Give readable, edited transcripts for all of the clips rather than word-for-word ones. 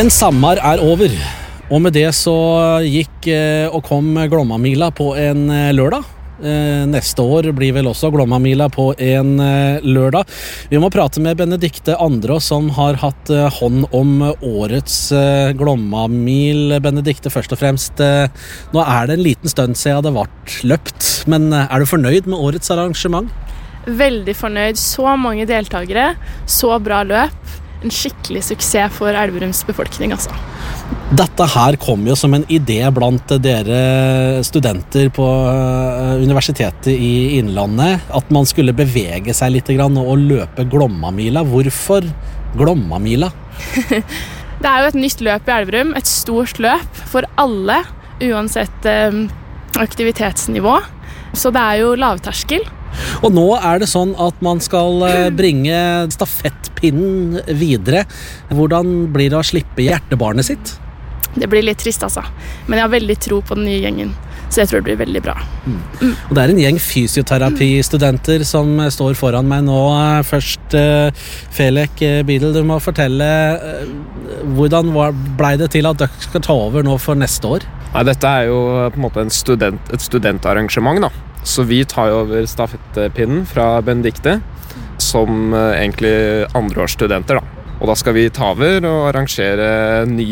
En sommer over, og med det så gikk og kom Glåmamila på en lørdag. Neste år blir vel også Glåmamila på en lørdag. Vi må prate med Benedikte Andrås som har hatt hånd om årets Glåmamil. Benedikte, først og fremst, nå er det en liten stund siden det ble løpt, men er du fornøyd med årets arrangement? Veldig fornøyd. Så mange deltakere, så bra løp. En skikkelig suksess for Elverums befolkning, altså. Dette her kom jo som en idé blant dere studenter på Universitetet i Innlandet, at man skulle bevege seg litt grann og løpe Glåmamila. Hvorfor Glåmamila? Det er jo et nytt løp i Elverum, et stort løp for alle, uansett aktivitetsnivå. Så det er jo lavterskel. Og nå er det sånn at man skal bringe stafettpinnen videre. Hvordan blir det å slippe hjertebarnet sitt? Det blir litt trist, altså. Men jeg har veldig tro på den nye gjengen, så jeg tror det blir veldig bra. Og det er en gjeng fysioterapistudenter som står foran meg nå. Først, Felek Bidel, du må fortelle hvordan ble det til at dere skal ta over nå for neste år? Nei, dette er jo på en måte et studentarrangement, da. Så vi tar over stafettpinnen fra Benedikte, som egentlig andreårsstudenter, da. Og da skal vi ta over og arrangere ny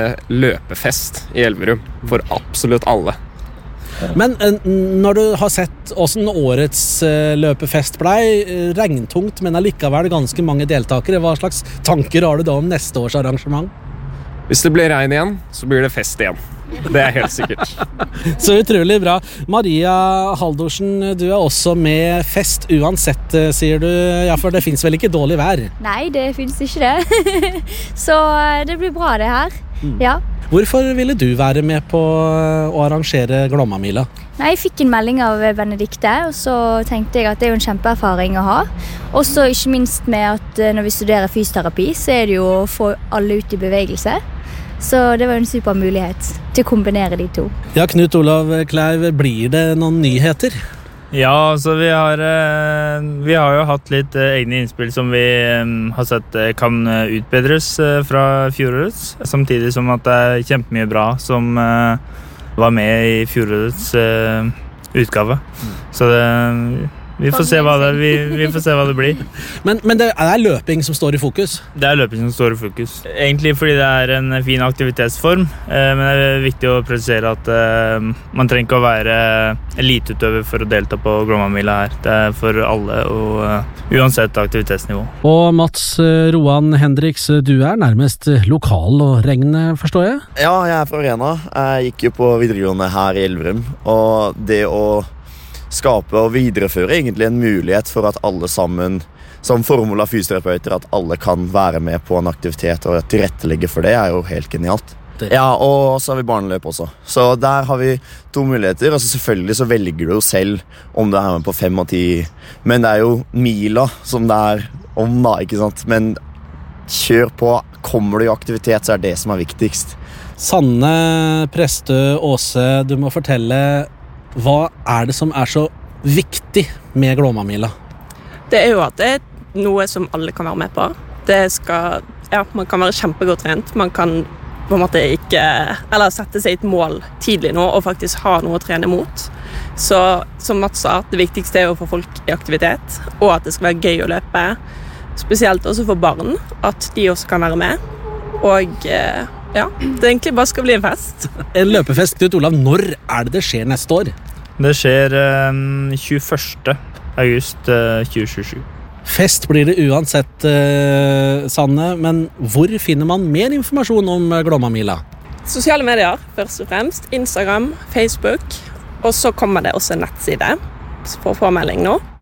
løpefest i Elverum for absolutt alle. Men når du har sett hvordan årets løpefest ble, regntungt, men allikevel ganske mange deltakere, hva slags tanker har du da om neste års arrangement? Hvis det blir regn igjen, så blir det fest igjen. Det er helt sikkert. Så utrolig bra. Maria Haldorsen, du er også med. Fest uansett, sier du. Ja, for det finnes vel ikke dårlig vær? Nei, det finnes ikke det. Så det blir bra det her. Ja. Hvorfor ville du være med på å arrangere Glåmamila? Nei, jeg fikk en melding av Benedikte, og så tenkte jeg at det er jo en kjempeerfaring å ha. Også ikke minst med at når vi studerer fysioterapi, så er det jo å få alle ut i bevegelse. Så det var en super mulighet til å kombinere de to. Ja, Knut Olav Kleiv, blir det noen nyheter? Ja, så vi har jo hatt litt egne innspill som vi har sett kan utbedres fra fjorårets, samtidig som at det er kjempemye bra som var med i fjorårets utgave. Så vi får se hva det blir. Men det er løping som står i fokus? Det er løping som står i fokus. Egentlig fordi det er en fin aktivitetsform, men det er viktig å presisere at man trenger ikke å være eliteutøver for å delta på Glåmamila her. Det er for alle, og uansett aktivitetsnivå. Og Mats Roan Hendriks, du er nærmest lokal og regn, forstår jeg? Ja, jeg er fra Rena. Jeg gikk jo på videregående her i Elverum, og det å skape og videreføre egentlig en mulighet for at alle sammen, som formål av fysioterapeuter, at alle kan være med på en aktivitet og tilrettelegge for det, er jo helt genialt. Ja, og så har vi barneløp også. Så der har vi to muligheter. Altså selvfølgelig så velger du jo selv om du er med på 5 og 10, men det er jo mila som det er om da, ikke sant? Men kjør på, kommer du i aktivitet, så er det som er viktigst. Sanne Prestø Åse, du må fortelle, hva er det som er så viktig med Glåmamila? Det er jo at det er noe som alle kan være med på. Man kan være kjempegodt trent. Man kan på en måte eller sette seg et mål tidlig nå og faktisk ha noe å trene mot. Så som Mats sa, det viktigste er å få folk i aktivitet, og at det skal være gøy å løpe. Spesielt også for barn, at de også kan være med. Og ja, det egentlig bare skal bli en fest. En løpefest, Knut Olav, når er det skjer neste år? Det skjer 21. august 2027. Fest blir det uansett, Sanne, men hvor finner man mer informasjon om Glåmamila? Sosiale medier, først og fremst. Instagram, Facebook, og så kommer det også en nettside for påmelding nå.